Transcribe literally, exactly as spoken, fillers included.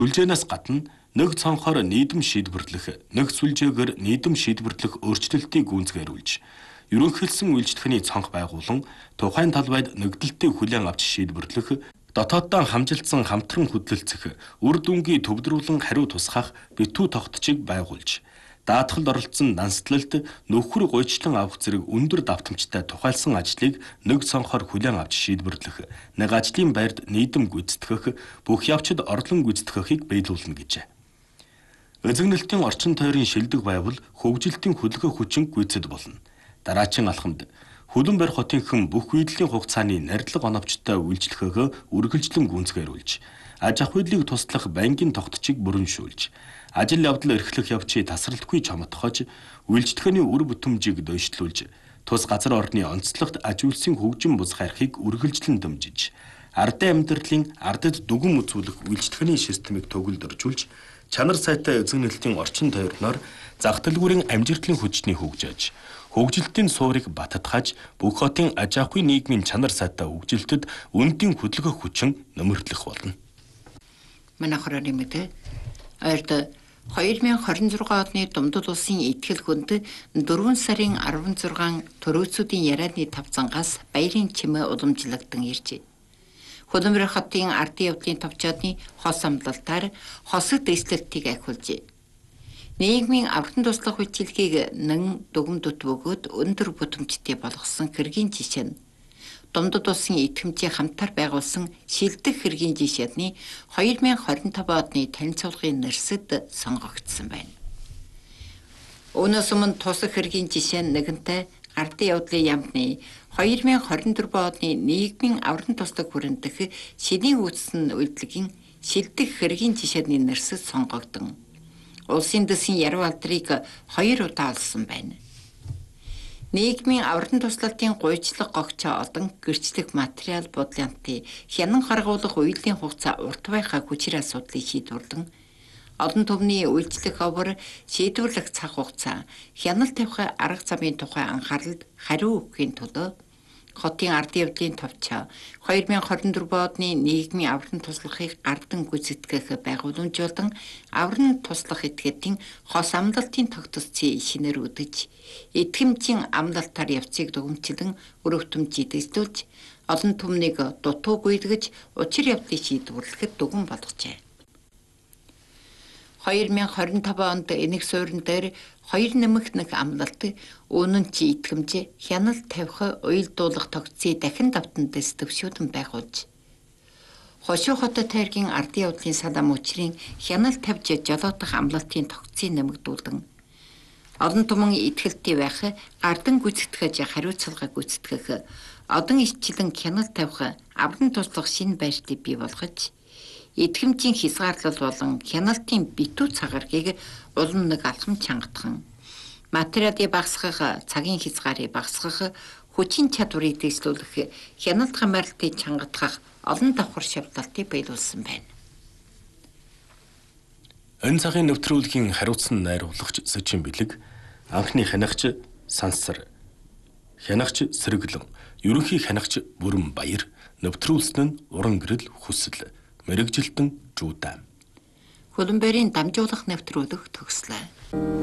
Сүлжээнээс гадна нэг цонхоор нийтэм шийдвэрлэх, нэг сүлжээгээр нийтэм шийдвэрлэх өөрчлөлтийг гүйцэтгүүлж, ерөнхийлсөн үйлчлэхний цонх байгуулан тухайн талбайд нэгдэлтийг хүлээн авч шийдвэрлэх, дотооддоо хамжилтсан хамтран хөдөлцөх, үр дүнгийн төвдрүүлэн хариу тусгах битүү тогтчийг байгуулж, даатгалд оролцсон дансдлалд нөхөр гойчлон авах зэрэг өндөр давтамжтай тухайлсан ажлыг нэг цонхоор хүлээн авч шийдвэрлэх, нэг ажлын байрд нийтэм гүйцэтгэх, бүх явцад орлон гүйцэтгэхийг биелүүлнэ гэжээ. Эзэгнэлтийн орчин тойрон шилдэг байвал хөгжилтийн хөдөлгөөн хүчин гүйцэд болно. Дараачин алхамд Хүлэн барь хотынхан бүх үйдлийн хугацааны нардлага оновчтой үйлчлэхөөгөө үргэлжлэн гүйцэтгүүлж, аж ахуй хөдөлгөөнийг туслах банкын тогтчийг бүрэншүүлж, ажил явдал эрхлэх явцыг тасралтгүй чамдахж, үйлчлэхний үр бүтэмжийг дэвшлүүлж, тус газар орны онцлогт аж үйлсийн хөгжин бус хайрхыг үргэлжлэн дэмжиж, ардын амьдралын ардад дүгэн үзүүлэх үйлчлэхний системийг төгөлдөржүүлж, чанар сайтай эзэгнэлтийн орчин тойрноор зах дэлгүүрийн амжилтлын хүчний хөгжөөж, хөгжилтийн суурийг баттгаж, бүх хотын аж ахуй нийгмийн чанар сайтай хөгжилтэд үндийн хөдөлгөх хүчин нэмэгдэх болно. Манайхаар нэмэгдээ. Ойрд хоёр мянган хорин зургаан оны Думдад улсын итгэл хүнд дөрвөн сарын арван зургаан төрөөцүүдийн ярианы тавцангаас баярын чимээ уламжлагдсан иржээ. Хүлэн барь хотын ардын явдлын товчоодны хос амлалтаар хосод эслэлтийг ахиулжээ. Нийгмийн аврагын туслах үйлчилгээг нэн дүгм дүт бөгөөд өндөр бүтэмжтэй болгосон хэргийн жишээ нь Думдад улсын итгэмжийн хамтар байгуулсан шилдэг хэргийн жишээний хоёр мянган хорин таван оны танилцуулгын нэрсэд сонгогдсон байна. Өнөөс өмнө тусах хэргийн жишээ нь нэгэнтээ ардын явдлын яамны хоёр мянган хорин дөрвөн оны нийгмийн аврагын туслах хүрээндх шидийн үүссэн үйлдэлгийн шилдэг хэргийн жишээний нэрсэд сонгогдсон. Улсын дэсийн яруу алдрыг хоёр удаа олсон байна. Нийгмийн аврагын туслалтын гуйчлах гогчоо олон гэрчлэх материал бодлонтын хянан харгуулах үеийн хугацаа урт байхаа хүчээр асуудлыг шийдвэрлэн, олон түвний үйлчлэх овор шийдвэрлэх цаг хугацаа, хяналт тавих арга замын тухай анхаарлад хариу өгөхийн тулд хотын ардын явдлын товчоо хоёр мянган хорин дөрвөн оны нийгмийн аврагын туслахыг гардан гүйцэтгэх байгууламжуулан аврагын туслах этгээдийн хос амлалтын тогтцын шинээр үдэж, итгэмжийн амлалтаар явцыг дүгнэлтэн өрөвтөмжийг дэвшүүлж, олон түмнийг дутуу гүйдгэж, учир явдлыг шийдвэрлэхэд дүгэн болгожээ. хоёр мянган хорин таван онд энэг суурин дээр хоёр нэмэх нэг амлалт үнэн чи итгэмж хянал тавих уйлдуулах тогтцыг дахин давтан дэс төвшүүдэн байгуулж, хошуу хотод тайргийн ардын явдлын салам учрын хянал тавьж жолоодох амлалтын тогтцыг нэмэгдүүлэн, олон түмэн итгэлтэй байх, гардан гүйцэтгэж хариуцлага гүйцэтгэх, одон ичилэн хянал тавих аврагын туслах шинэ байршлыг бий болгож, итгэмжийн хязгаарлал болон хяналтын битүү цагааргийг улам нэг алхам чангатхан, материалыг багасгах, цагийн хязгаарыг багасгах, хүчин чадварыг дэвшлүүлэх, хяналт хамгаалалтыг чангатгах олон давхар шавталтыг биелүүлсэн байна. Энэ цагийн нэвтрүүлгийн хариуцсан найруулагч Сэжин Бэлэг, анхны хянагч Сансар, хянагч Сэргэлэн, ерөнхий хянагч Бүрэн Баяр, нэвтрүүлсэн нь Уран Гэрэл Хүсэл, мэрэгжилтэн Жуудаан. Хүлэн барийн дамжуулах нэвтрүүлэг төгслөө.